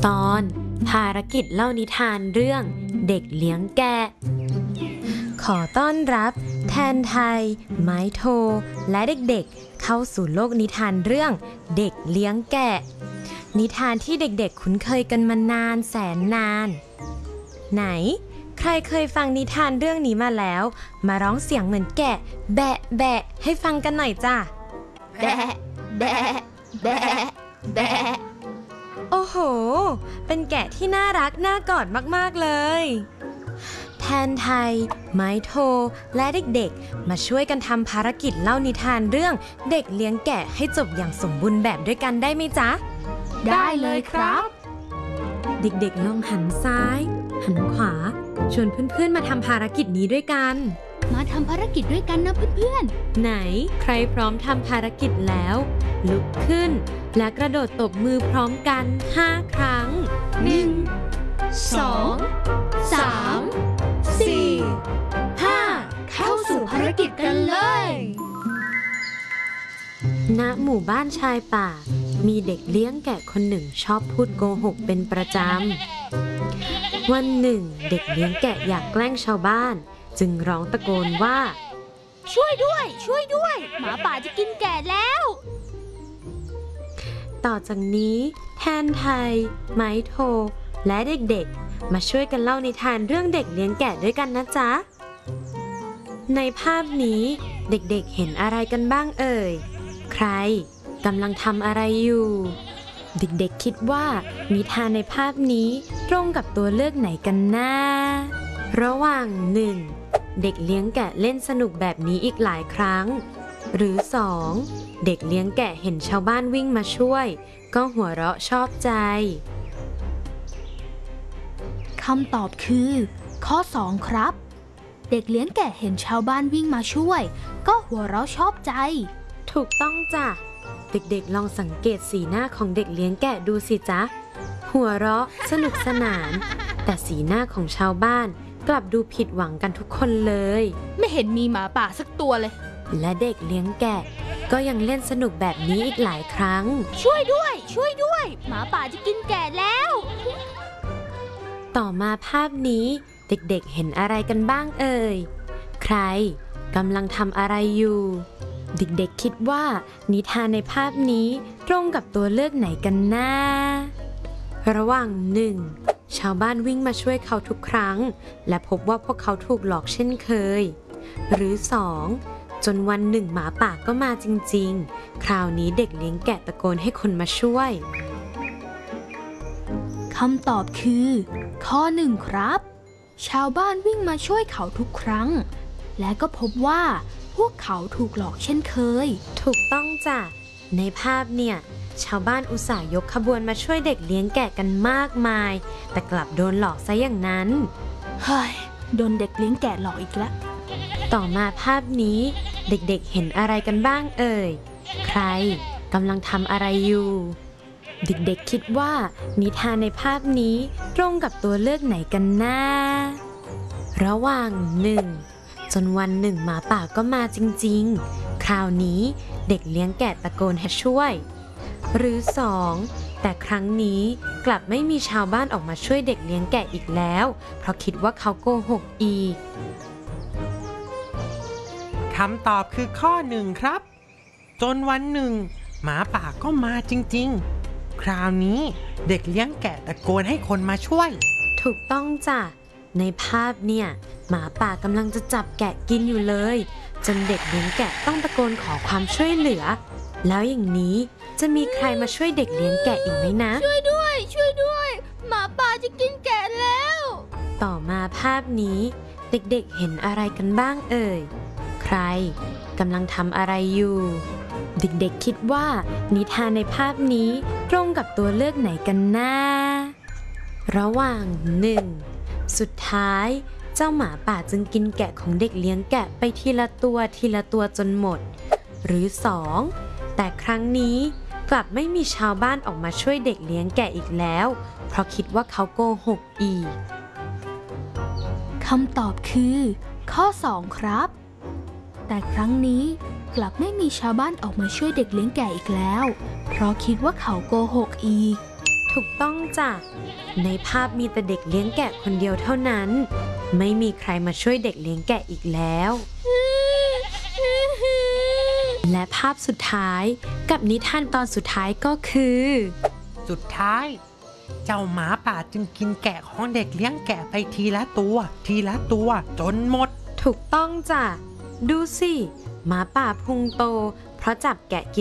ตอนภารกิจเล่านิทานเรื่องเด็กเลี้ยงแกะขอต้อนรับแทนไทยไม้โทและเด็กๆเข้าสู่โลกนิทานเรื่องเด็กเลี้ยงแกะนิทานที่เด็กๆคุ้นเคยกันมานานแสนนานไหนใครเคยฟังนิทานเรื่องนี้มาแล้วมาร้องเสียงเหมือนแกะแบะแบะให้ฟังกันหน่อยจ้ะแบะแบะแบะแบะโอ้โหเป็นแกะที่น่ารักน่ากอดมากๆเลยแทนไทยไม้โทและเด็กๆมาช่วยกันทำภารกิจเล่านิทานเรื่องเด็กเลี้ยงแกะให้จบอย่างสมบูรณ์แบบด้วยกันได้ไหมจ๊ะได้เลยครับเด็กๆลองหันซ้ายหันขวาชวนเพื่อนๆมาทำภารกิจนี้ด้วยกันมาทำภารกิจด้วยกันนะเพื่อนๆไหนใครพร้อมทำภารกิจแล้วลุกขึ้นและกระโดดตบมือพร้อมกัน5 ครั้ง 1 2 3 4 5เข้าสู่ภารกิจกันเลยณหมู่บ้านชายป่ามีเด็กเลี้ยงแกะคนหนึ่งชอบพูดโกหกเป็นประจำวันหนึ่งเด็กเลี้ยงแกะอยากแกล้งชาวบ้านจึงร้องตะโกนว่าช่วยด้วยช่วยด้วยหมาป่าจะกินแกะแล้วต่อจากนี้แทนไทยไม้โทและเด็กๆมาช่วยกันเล่านิทานเรื่องเด็กเลี้ยงแกะด้วยกันนะจ๊ะในภาพนี้เด็กๆเห็นอะไรกันบ้างเอ่ยใครกำลังทำอะไรอยู่เด็กๆคิดว่านิทานในภาพนี้ตรงกับตัวเลือกไหนกันนะระหว่าง 1. เด็กเลี้ยงแกะเล่นสนุกแบบนี้อีกหลายครั้งหรือ 2. เด็กเลี้ยงแกะเห็นชาวบ้านวิ่งมาช่วยก็หัวเราะชอบใจคำตอบคือข้อ 2 ครับเด็กเลี้ยงแกะเห็นชาวบ้านวิ่งมาช่วยก็หัวเราะชอบใจถูกต้องจ้ะเด็กๆลองสังเกตสีหน้าของเด็กเลี้ยงแกะดูสิจ๊ะหัวเราะสนุกสนานแต่สีหน้าของชาวบ้านกลับดูผิดหวังกันทุกคนเลยไม่เห็นมีหมาป่าสักตัวเลยและเด็กเลี้ยงแกะก็ยังเล่นสนุกแบบนี้อีกหลายครั้งช่วยด้วยช่วยด้วยหมาป่าจะกินแกะแล้วต่อมาภาพนี้เด็กๆเห็นอะไรกันบ้างเอ่ยใครกำลังทำอะไรอยู่เด็กๆคิดว่านิทานในภาพนี้ตรงกับตัวเลือกไหนกันนะระหว่าง 1. ชาวบ้านวิ่งมาช่วยเขาทุกครั้งและพบว่าพวกเขาถูกหลอกเช่นเคยหรือ 2. จนวันหนึ่งหมาป่าก็มาจริงๆคราวนี้เด็กเลี้ยงแกะตะโกนให้คนมาช่วยคำตอบคือข้อ 1 ครับชาวบ้านวิ่งมาช่วยเขาทุกครั้งและก็พบว่าพวกเขาถูกหลอกเช่นเคยถูกต้องจ้ะในภาพเนี่ยชาวบ้านอุตส่าห์ยกขบวนมาช่วยเด็กเลี้ยงแกะกันมากมายแต่กลับโดนหลอกซะอย่างนั้นเฮ้ยโดนเด็กเลี้ยงแกะหลอกอีกแล้วต่อมาภาพนี้เด็กๆเห็นอะไรกันบ้างเอ่ยใครกำลังทำอะไรอยู่เด็กๆคิดว่านิทานในภาพนี้ตรงกับตัวเลือกไหนกันนะระหว่าง 1. จนวันหนึ่งหมาป่าก็มาจริงๆคราวนี้เด็กเลี้ยงแกะตะโกนให้ช่วยหรือ 2. แต่ครั้งนี้กลับไม่มีชาวบ้านออกมาช่วยเด็กเลี้ยงแกะอีกแล้วเพราะคิดว่าเขาโกหกอีกคำตอบคือข้อ 1ครับจนวันหนึ่งหมาป่าก็มาจริงๆคราวนี้เด็กเลี้ยงแกะตะโกนให้คนมาช่วยถูกต้องจ้ะในภาพเนี่ยหมาป่ากำลังจะจับแกะกินอยู่เลยจนเด็กเลี้ยงแกะต้องตะโกนขอความช่วยเหลือแล้วอย่างนี้จะมีใครมาช่วยเด็กเลี้ยงแกะอีกไหมนะช่วยด้วยช่วยด้วยหมาป่าจะกินแกะแล้วต่อมาภาพนี้เด็กๆเห็นอะไรกันบ้างเอ่ยใครกำลังทำอะไรอยู่เด็กๆคิดว่านิทานในภาพนี้ตรงกับตัวเลือกไหนกันนะระหว่าง 1. สุดท้ายเจ้าหมาป่าจึงกินแกะของเด็กเลี้ยงแกะไปทีละตัวจนหมดหรือ 2. แต่ครั้งนี้กลับไม่มีชาวบ้านออกมาช่วยเด็กเลี้ยงแกะอีกแล้วเพราะคิดว่าเขาโกหกอีกคำตอบคือข้อ 2 ครับแต่ครั้งนี้กลับไม่มีชาวบ้านออกมาช่วยเด็กเลี้ยงแกะอีกแล้วเพราะคิดว่าเขาโกหกอีกถูกต้องจ้ะ ในภาพมีแต่เด็กเลี้ยงแกะคนเดียวเท่านั้น ไม่มีใครมาช่วยเด็กเลี้ยงแกะอีกแล้ว และภาพสุดท้ายกับนิทานตอนสุดท้ายก็คือสุดท้าย เจ้าหมาป่าจึงกินแกะของเด็กเลี้ยงแกะไปทีละตัว ทีละตัวจนหมดถูกต้องจ้ะ ดูสิหมาป่าพุงโต เพราะจับแกะกิน